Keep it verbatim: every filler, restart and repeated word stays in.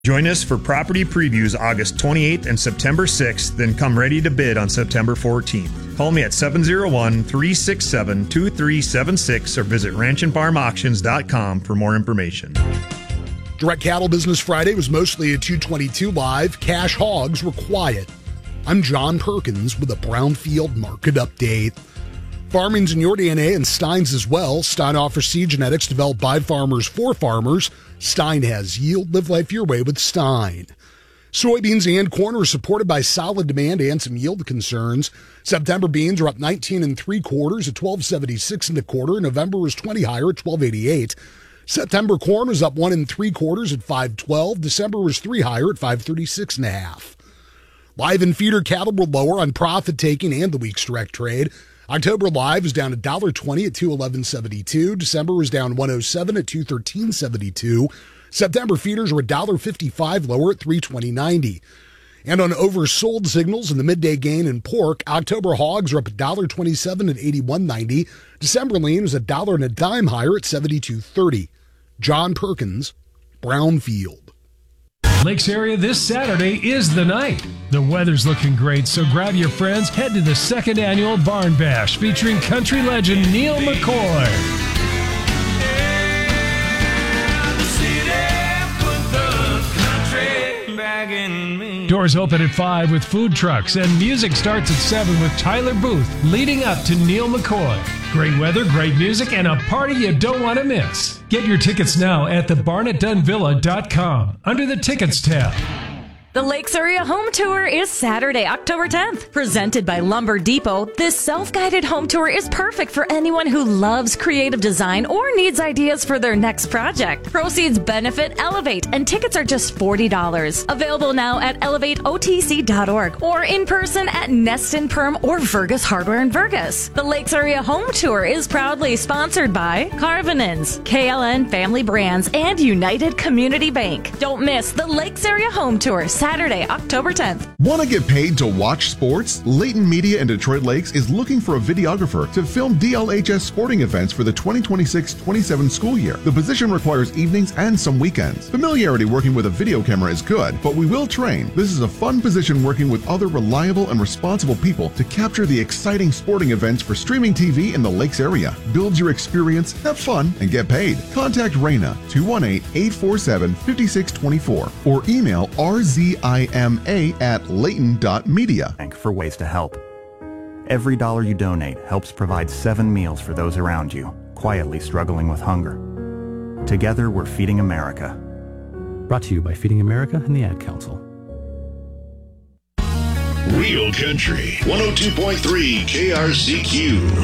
Join us for property previews August twenty-eighth and September sixth, then come ready to bid on September fourteenth. Call me at seven oh one, three six seven, two three seven six or visit ranch and farm auctions dot com for more information. Direct Cattle Business Friday was mostly a two twenty-two live. Cash hogs were quiet. I'm John Perkins with a Brownfield market update. Farming's in your D N A and Stein's as well. Stein offers seed genetics developed by farmers for farmers. Stein has yield. Live life your way with Stein. Soybeans and corn are supported by solid demand and some yield concerns. September beans are up nineteen and three quarters at twelve seventy-six and a quarter. November was twenty higher at twelve eighty-eight. September corn was up one and three quarters at five twelve. December was three higher at five thirty-six and a half. Live and feeder cattle were lower on profit taking and the week's direct trade. October live was down one dollar twenty at two eleven seventy-two. December was down one oh seven at two thirteen seventy-two. September feeders were one dollar fifty-five lower at three twenty ninety. And on oversold signals in the midday gain in pork, October hogs are up one dollar twenty-seven at eighty-one ninety. December lean was a dollar and a dime higher at seventy-two thirty. John Perkins, Brownfield. Lakes area this Saturday is the night. The weather's looking great, so grab your friends, head to the second annual Barn Bash featuring country legend Neil McCoy. Doors open at five with food trucks, and music starts at seven with Tyler Booth leading up to Neil McCoy. Great weather, great music, and a party you don't want to miss. Get your tickets now at the barnett dunn villa dot com under the Tickets tab. The Lakes Area Home Tour is Saturday, October tenth. Presented by Lumber Depot, this self-guided home tour is perfect for anyone who loves creative design or needs ideas for their next project. Proceeds benefit Elevate, and tickets are just forty dollars. Available now at elevate o t c dot org or in person at Neston Perm or Vergus Hardware in Vergus. The Lakes Area Home Tour is proudly sponsored by Carvinens, K L N Family Brands, and United Community Bank. Don't miss the Lakes Area Home Tour, Saturday, October tenth. Want to get paid to watch sports? Layton Media in Detroit Lakes is looking for a videographer to film D L H S sporting events for the twenty twenty-six twenty-seven school year. The position requires evenings and some weekends. Familiarity working with a video camera is good, but we will train. This is a fun position working with other reliable and responsible people to capture the exciting sporting events for streaming T V in the Lakes area. Build your experience, have fun, and get paid. Contact Raina, two one eight, eight four seven, five six two four or email r z i m a at layton dot media. For ways to help. Every dollar you donate helps provide seven meals for those around you, quietly struggling with hunger. Together, we're Feeding America. Brought to you by Feeding America and the Ad Council. Real Country, one oh two point three K R C Q.